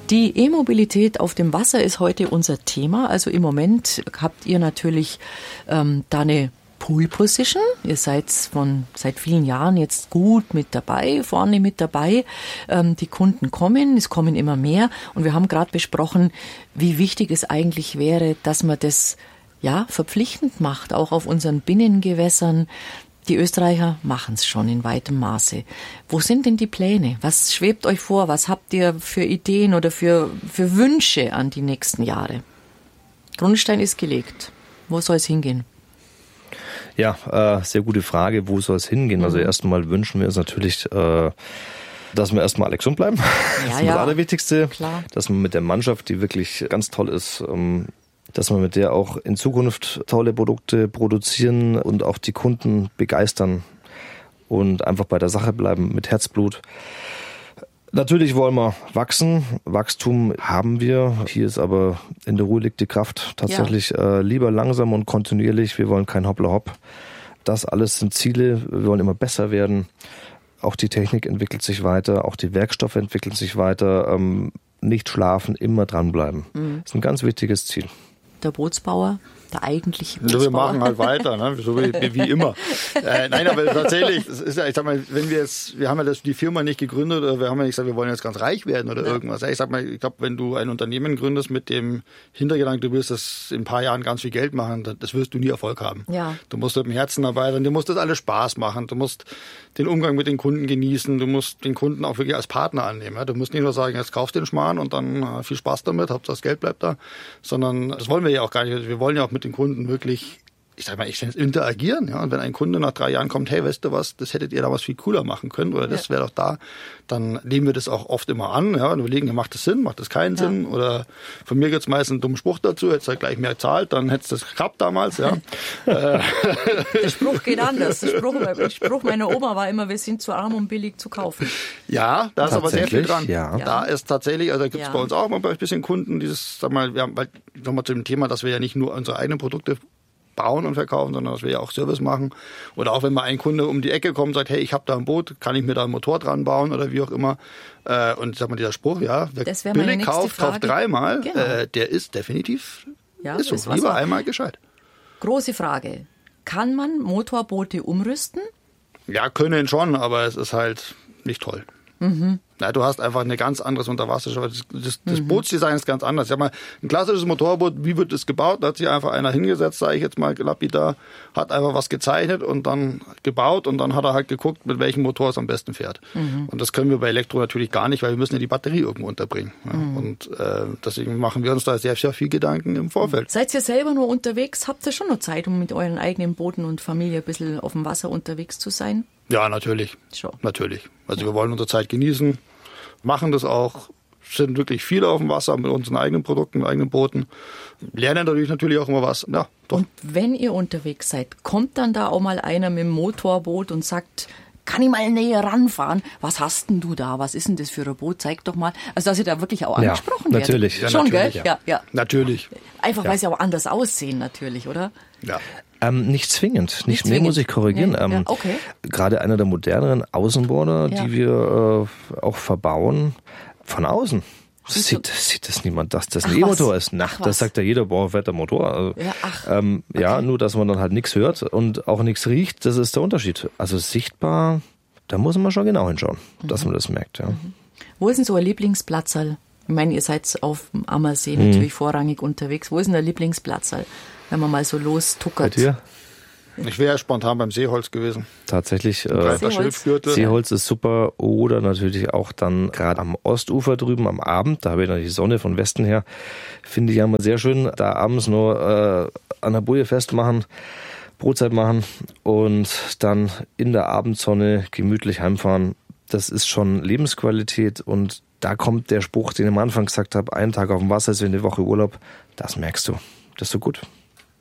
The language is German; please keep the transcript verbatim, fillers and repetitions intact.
Die E-Mobilität auf dem Wasser ist heute unser Thema. Also im Moment habt ihr natürlich ähm, da eine Pool Position. Ihr seid von seit vielen Jahren jetzt gut mit dabei, vorne mit dabei. Ähm, die Kunden kommen, es kommen immer mehr. Und wir haben gerade besprochen, wie wichtig es eigentlich wäre, dass man das ja verpflichtend macht, auch auf unseren Binnengewässern. Die Österreicher machen es schon in weitem Maße. Wo sind denn die Pläne? Was schwebt euch vor? Was habt ihr für Ideen oder für, für Wünsche an die nächsten Jahre? Grundstein ist gelegt. Wo soll es hingehen? Ja, äh, sehr gute Frage. Wo soll es hingehen? Mhm. Also erstmal wünschen wir uns natürlich, äh, dass wir erstmal alle gesund bleiben. Das ja, ist ja. das Allerwichtigste. Klar. Dass man mit der Mannschaft, die wirklich ganz toll ist, ähm, dass wir mit der auch in Zukunft tolle Produkte produzieren und auch die Kunden begeistern und einfach bei der Sache bleiben mit Herzblut. Natürlich wollen wir wachsen. Wachstum haben wir. Hier ist aber in der Ruhe liegt die Kraft. Tatsächlich ja. äh, lieber langsam und kontinuierlich. Wir wollen kein Hoppla-Hopp. Das alles sind Ziele. Wir wollen immer besser werden. Auch die Technik entwickelt sich weiter. Auch die Werkstoffe entwickeln sich weiter. Ähm, nicht schlafen, immer dranbleiben. Mhm. Das ist ein ganz wichtiges Ziel. Der Bootsbauer, der eigentliche Bootsbauer. So, wir machen halt weiter, ne? So wie, wie immer. äh, nein, aber tatsächlich, es ist ja, ich sag mal, wenn wir jetzt, wir haben ja das, die Firma nicht gegründet, oder wir haben ja nicht gesagt, wir wollen jetzt ganz reich werden oder ja. irgendwas. Ich sag mal, ich glaube, wenn du ein Unternehmen gründest mit dem Hintergedanken, du willst das in ein paar Jahren ganz viel Geld machen, das wirst du nie Erfolg haben. Ja. Du musst mit dem Herzen arbeiten, dir muss das alles Spaß machen, du musst den Umgang mit den Kunden genießen, du musst den Kunden auch wirklich als Partner annehmen. Ja? Du musst nicht nur sagen, jetzt kaufst du den Schmarrn und dann äh, viel Spaß damit, Hauptsache das Geld bleibt da, sondern das wollen wir ja auch gar nicht. Wir wollen ja auch mit den Kunden wirklich, ich sag mal, ich nenne es interagieren. Ja? Und wenn ein Kunde nach drei Jahren kommt, hey, weißt du was, das hättet ihr damals viel cooler machen können oder das ja. wäre doch da, dann nehmen wir das auch oft immer an. Ja? Und überlegen, macht das Sinn, macht das keinen ja. Sinn? Oder von mir gibt's meistens einen dummen Spruch dazu, hättest du halt gleich mehr gezahlt, dann hättest du das gehabt damals. Ja? Der Spruch geht anders. Der Spruch, der Spruch meiner Oma war immer, wir sind zu arm, um billig zu kaufen. Ja, da ist aber sehr viel dran. Ja. Da ist tatsächlich, also da gibt's ja. bei uns auch mal ein bisschen Kunden, dieses, sag mal, wir haben halt nochmal zu dem Thema, dass wir ja nicht nur unsere eigenen Produkte bauen und verkaufen, sondern dass wir ja auch Service machen. Oder auch wenn mal ein Kunde um die Ecke kommt und sagt, hey, ich habe da ein Boot, kann ich mir da einen Motor dran bauen oder wie auch immer. Und sag mal, dieser Spruch, ja, wer billig kauft, kauft dreimal, genau. äh, der ist definitiv, ja, ist so, ist lieber einmal gescheit. Große Frage, kann man Motorboote umrüsten? Ja, können schon, aber es ist halt nicht toll. Mhm. Na, du hast einfach eine ganz anderes Unterwasserschiff. Das, das, das mhm. Bootsdesign ist ganz anders. Ich sag mal, ein klassisches Motorboot, wie wird es gebaut? Da hat sich einfach einer hingesetzt, sage ich jetzt mal lapidar, hat einfach was gezeichnet und dann gebaut und dann hat er halt geguckt, mit welchem Motor es am besten fährt. Mhm. Und das können wir bei Elektro natürlich gar nicht, weil wir müssen ja die Batterie irgendwo unterbringen. Ja, mhm. Und äh, deswegen machen wir uns da sehr, sehr viel Gedanken im Vorfeld. Seid ihr selber nur unterwegs? Habt ihr schon noch Zeit, um mit euren eigenen Booten und Familie ein bisschen auf dem Wasser unterwegs zu sein? Ja, natürlich. Schon. Natürlich. Also wir wollen unsere Zeit genießen, machen das auch, sind wirklich viele auf dem Wasser mit unseren eigenen Produkten, mit eigenen Booten, lernen dadurch natürlich auch immer was. Ja, doch. Und wenn ihr unterwegs seid, kommt dann da auch mal einer mit dem Motorboot und sagt, kann ich mal näher ranfahren? Was hast denn du da? Was ist denn das für ein Boot? Zeig doch mal. Also, dass ihr da wirklich auch angesprochen ja, natürlich. werdet. Schon, ja, natürlich, gell? Ja. Ja, ja. Natürlich. Einfach, weil ja. sie auch anders aussehen, natürlich, oder? Ja. Ähm, nicht zwingend. Nicht, nicht nee, zwingend. muss ich korrigieren. Nee. Ähm, ja, okay. Gerade einer der moderneren Außenborder, ja. die wir äh, auch verbauen, von außen. Sieht, sieht das niemand, dass das ein E-Motor ist? Na, ach, das sagt ja jeder, boah, fetter Motor. Also, ja, ach, ähm, okay. ja, nur, dass man dann halt nichts hört und auch nichts riecht, das ist der Unterschied. Also sichtbar, da muss man schon genau hinschauen, mhm. dass man das merkt. Ja. Mhm. Wo ist denn so ein Lieblingsplatzerl? Ich meine, ihr seid auf dem Ammersee mhm. natürlich vorrangig unterwegs. Wo ist denn der Lieblingsplatzerl, wenn man mal so lostuckert? Bei dir? Ich wäre spontan beim Seeholz gewesen. Tatsächlich. Äh, Seeholz. Seeholz ist super. Oder natürlich auch dann gerade am Ostufer drüben am Abend. Da habe ich dann die Sonne von Westen her. Finde ich ja immer sehr schön. Da abends nur äh, an der Boje festmachen, Brotzeit machen und dann in der Abendsonne gemütlich heimfahren. Das ist schon Lebensqualität und da kommt der Spruch, den ich am Anfang gesagt habe, einen Tag auf dem Wasser ist wie eine Woche Urlaub. Das merkst du. Das ist so gut.